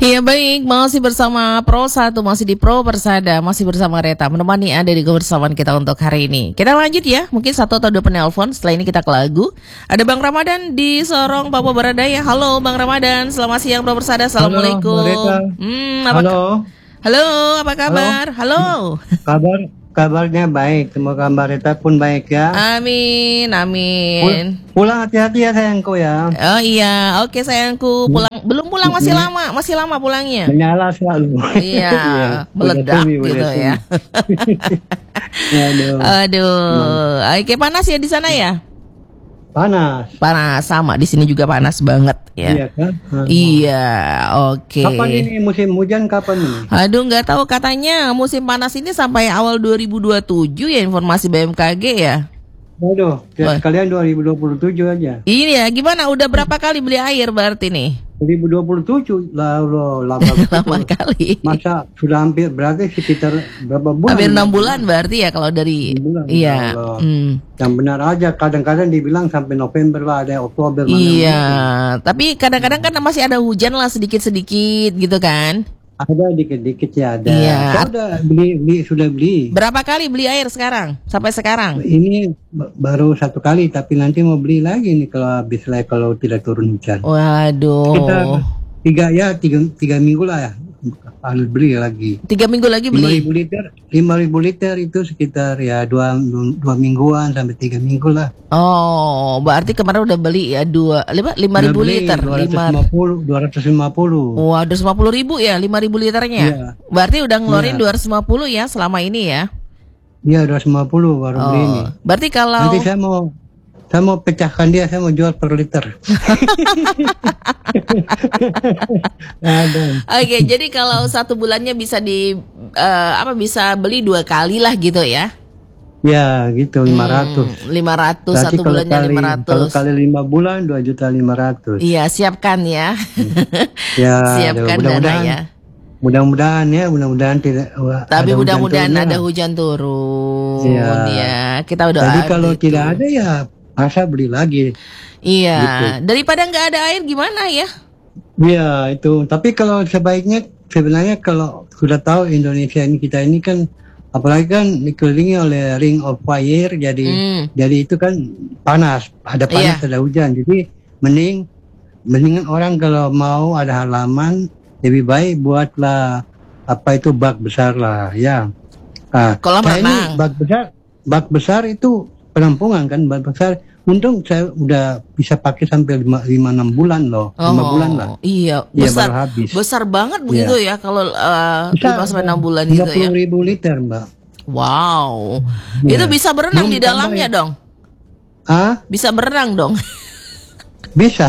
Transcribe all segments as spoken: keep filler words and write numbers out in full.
Iya baik, masih bersama Pro satu, masih di Pro Persada, masih bersama Reta, menemani Anda di kebersamaan kita untuk hari ini. Kita lanjut ya, mungkin satu atau dua penelpon, setelah ini kita ke lagu. Ada Bang Ramadan di Sorong, Papua Baradaya. Halo Bang Ramadan, selamat siang Pro Persada, Assalamualaikum. Halo, hmm, apa Halo. Halo, apa kabar? Halo. Halo. Kabar kabarnya baik, semoga Mbak Reta pun baik ya. Amin, amin. Pulang hati-hati ya sayangku ya. Oh iya, oke sayangku. Pulang belum pulang masih lama, masih lama pulangnya. Menyala selalu. Iya, meledak Udah gitu tumi, ya. Aduh. Aduh, oke panas ya di sana ya? Panas. Panas sama di sini juga panas banget ya. Iya kan? Hmm. Iya, oke. Kapan ini musim hujan kapan ini? Aduh, nggak tahu, katanya musim panas ini sampai awal dua ribu dua puluh tujuh ya, informasi B M K G ya. Waduh, ya sekalian dua ribu dua puluh tujuh aja. Iya, gimana? Udah berapa kali beli air berarti nih? dua ribu dua puluh tujuh lah, loh, lama, Lama kali. Masa sudah hampir berarti sekitar berapa bulan? Hampir enam bulan berarti ya kalau dari bulan, iya. Allah. Hmm. Yang benar aja, kadang-kadang dibilang sampai November lah, ada Oktober. Iya, tapi kadang-kadang kan masih ada hujan lah sedikit-sedikit gitu kan? Ada dikit-dikit ya ada. Iya. Saya udah beli, beli, sudah beli. Berapa kali beli air sekarang? Sampai sekarang? Ini b- baru satu kali, tapi nanti mau beli lagi nih kalau habis lah, kalau tidak turun hujan. Waduh. Kita tiga ya tiga, tiga minggu lah ya harus beli lagi. Tiga minggu lagi Lima beli? ribu liter, lima ribu liter itu sekitar ya dua dua mingguan sampai tiga minggu lah. Oh, berarti kemarin udah beli ya dua lima lima ribu liter, dua ratus lima. lima puluh, dua ratus lima puluh. Wah, dua ratus lima puluh ribu ya, lima ribu liternya. Iya. Berarti udah ngeluarin Iya. dua ratus lima puluh ya selama ini ya. Iya dua ratus lima puluh baru beli ini. Oh, berarti kalau Nanti saya mau saya mau pecahkan dia, saya mau jual per liter. Aduh. Oke, jadi kalau satu bulannya bisa di eh, apa bisa beli dua kali lah gitu ya. Ya gitu lima ratus. Hmm, lima ratus Berarti satu kalau bulannya kali, lima kalau ratus. kali lima bulan dua juta lima ratus. Iya, siapkan ya. Ya, Siapkan aduh, dana mudah-mudahan, ya. Mudah-mudahan ya, mudah-mudahan tidak. wah, Tapi ada hujan mudah-mudahan turunnya. ada hujan turun Iya. ya. Kita udah Jadi kalau tidak ada ya masa beli lagi. Iya, gitu. daripada nggak ada air gimana ya? Iya itu. Tapi kalau sebaiknya sebenarnya kalau sudah tahu Indonesia ini, kita ini kan apalagi kan dikelilingi oleh ring of fire, jadi Hmm. jadi itu kan panas, ada panas Iya. ada hujan. Jadi mending mendingan orang kalau mau ada halaman lebih baik buatlah apa itu bak besar lah ya. Nah, Kolam saya ini renang. bak besar, bak besar itu penampungan kan, bak besar. Untung saya udah bisa pakai sampai lima enam bulan loh, lima bulan lah. Iya, Iya, besar, baru habis. besar banget begitu ya kalau uh, Bisa lima sampai enam bulan gitu ya. lima puluh ribu liter mbak. Wow, Iya. itu bisa berenang Belum di dalamnya ditambah dong? Ah, Bisa berenang dong? bisa.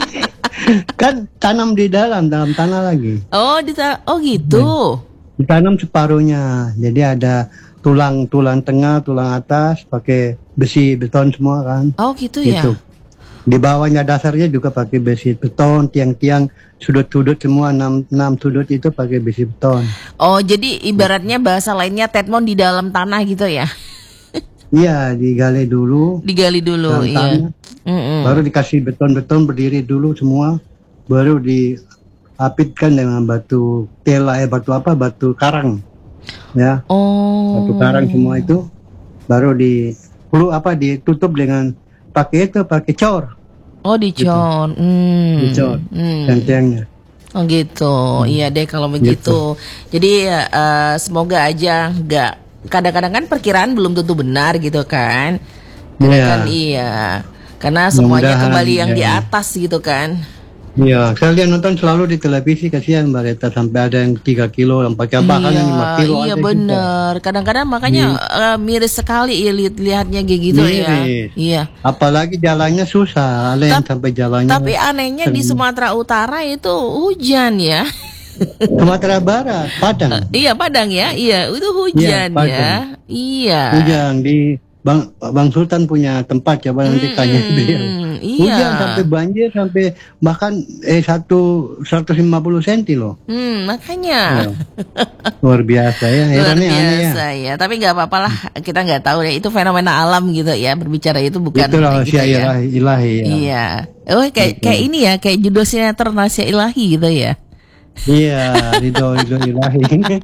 Kan tanam di dalam, dalam tanah lagi. Oh, di oh gitu. Ditanam separuhnya. Jadi ada tulang-tulang tengah, tulang atas, pakai besi beton semua kan. Oh gitu ya. Gitu. Di bawahnya dasarnya juga pakai besi beton, tiang-tiang, sudut-sudut semua enam, enam sudut itu pakai besi beton. Oh, jadi ibaratnya bahasa lainnya tetmon di dalam tanah gitu ya? Iya, digali dulu, Digali dulu, dalam iya. tanah, Mm-mm. baru dikasih beton-beton berdiri dulu semua, baru diapitkan dengan batu tela, eh batu apa, batu karang, ya, Oh. batu karang semua itu, baru di perlu apa ditutup dengan pakai itu, pakai cor, Oh, dicor. Hmm. dicor, Hmm. tiang-tiangnya. Oh gitu, iya deh kalau begitu. Jadi eh, semoga aja nggak. Kadang-kadang kan perkiraan belum tentu benar gitu kan. Jadi Iya. kan iya. Karena semuanya Mudah-mudahan, kembali yang ya. di atas gitu kan. Iya, saya lihat nonton selalu di televisi, kasihan Mbak Reta, sampai ada yang tiga kilo, yang pakai bahkan yang lima kilo iya ada juga. bener. Kadang-kadang makanya eh, miris sekali ya lihat lihatnya kayak gitu ya. Miris. Iya. Apalagi jalannya susah, ada yang Tap- sampai jalannya. Tapi anehnya di Sumatera Utara itu hujan ya. Sumatera Barat, Padang. Iya Padang ya, iya itu hujan Iya, ya. Padang. Iya. Hujan di Bang Bang Sultan punya tempat, coba nanti tanya dia. Mm, Hujan iya. sampai banjir sampai bahkan eh satu seratus lima puluh senti loh. Hmm, makanya. Ya. Luar biasa ya, Luar herannya aneh ya. biasa ya. Tapi nggak apa-apa lah, kita nggak tahu ya. Itu fenomena alam gitu ya. Berbicara itu bukan Itu rahasia gitu ya. ilahi, ilahi ya. Iya. Oh kayak kayak ini ya, kayak judul sinetron rahasia ilahi gitu ya. Iya, Ridho Ridho Ilahi.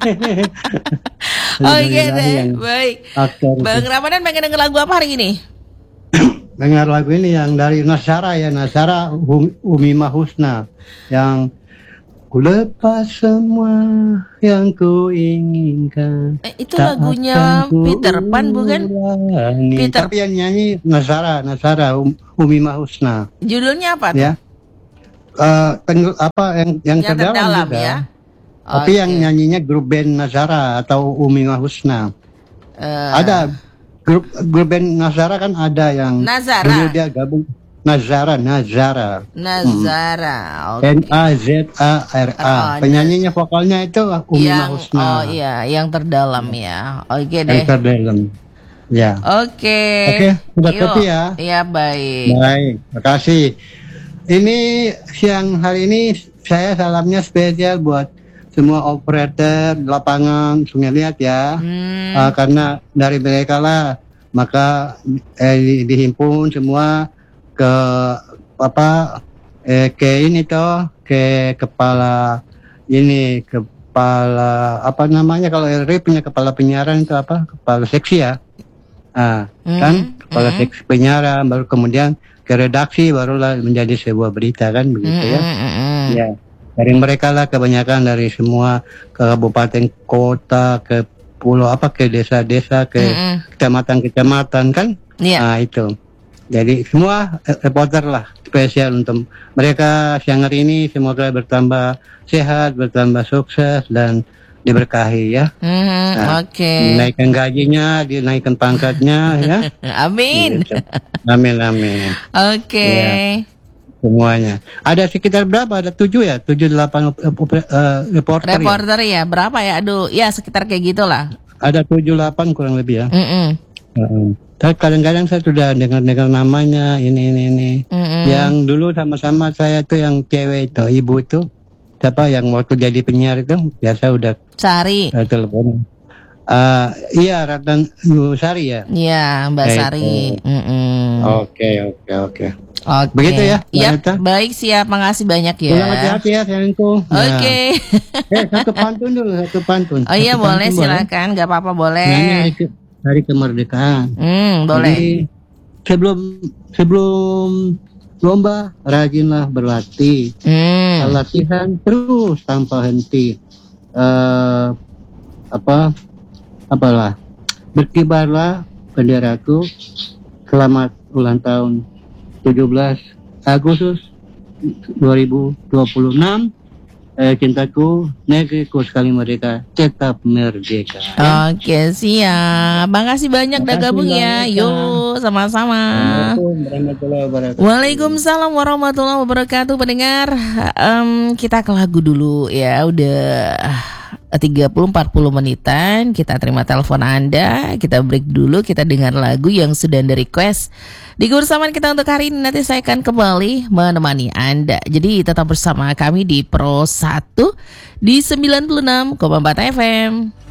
Ridho Oke Ilahi deh, yang baik. aktor itu. Bang Ramadan pengen denger lagu apa hari ini? Dengar lagu ini yang dari Nasara ya, Nasara Umi, Umimah Husna yang ku lepas semua yang ku inginkan. Eh, itu lagunya Peter Pan bukan? Peter. Tapi yang nyanyi Nasara, Nasara um, Umimah Husna. Judulnya apa tuh? Ya. Uh, tenggel, apa yang yang, yang terdalam, terdalam juga. Ya. Tapi okay. yang nyanyinya grup band Nazara atau Umimah Husna. Uh, ada grup grup band Nazara kan ada yang Nazara. dulu dia gabung Nazara, Nazara. Nazara. Hmm. Okay. N A Z A R A. Oh, penyanyinya vokalnya itu Umimah yang, Husna. Oh iya, yang terdalam ya. Oke okay deh. Yang terdalam. Ya. Oke. Okay. Oke, okay, sudah kopi ya. Iya, baik. Baik, makasih. Ini siang hari ini saya salamnya spesial buat semua operator lapangan Sungai Liat ya, hmm. uh, karena dari mereka lah maka eh, di, dihimpun semua ke apa eh, ke ini toh ke kepala ini kepala apa namanya kalau R R I punya kepala penyiaran itu apa kepala seksi ya, uh, hmm. kan kepala hmm. seksi penyiaran baru kemudian ke redaksi barulah menjadi sebuah berita kan begitu ya. Mm-hmm. Ya. Dari mereka lah kebanyakan dari semua ke kabupaten kota ke pulau apa ke desa-desa ke mm-hmm. kecamatan-kecamatan kan. Yeah. Nah itu. Jadi semua reporter lah spesial untuk mereka siang hari ini semoga bertambah sehat, bertambah sukses dan diberkahi ya. Mm-hmm, nah, Oke. Okay. Dinaikkan gajinya, dinaikkan pangkatnya ya. Amin. Gitu. Amin amin. Oke. Okay. Ya, semuanya. Ada sekitar berapa? Ada tujuh ya, tujuh delapan uh, reporter. Reporter ya? ya, berapa ya? Aduh, ya sekitar kayak gitulah. Ada tujuh delapan kurang lebih ya. Mm-mm. Uh, tapi kadang-kadang saya sudah dengar-dengar namanya ini ini ini. Mm-mm. Yang dulu sama-sama saya tuh yang cewek itu, ibu itu. Siapa yang waktu jadi penyiar itu biasa udah Sari uh, telepon uh, iya Ratna Sari ya iya Mbak Sari oke oke oke oke begitu ya Yap, baik siap makasih banyak ya pulang hati-hati ya sayangku oke okay. nah. eh satu pantun dulu satu pantun oh iya satu boleh silakan nggak apa-apa boleh nah, hari, ke, hari kemerdekaan hmm, boleh jadi, sebelum sebelum lomba rajinlah berlatih, hmm. latihan terus tanpa henti, uh, apa, apalah, berkibarlah benderaku, selamat ulang tahun tujuh belas Agustus dua ribu dua puluh enam. Eh, cintaku, negeriku sekali merdeka, tetap merdeka. Ya? Oke, siap. Makasih banyak udah gabung ya. Yuk, sama-sama. Waalaikumsalam warahmatullahi wabarakatuh. Pendengar, um, kita ke lagu dulu ya. Udah tiga puluh sampai empat puluh menitan. Kita terima telepon Anda. Kita break dulu. Kita dengar lagu yang sudah Anda request di kebersamaan kita untuk hari ini. Nanti saya akan kembali menemani Anda. Jadi tetap bersama kami di Pro satu di sembilan puluh enam koma empat F M.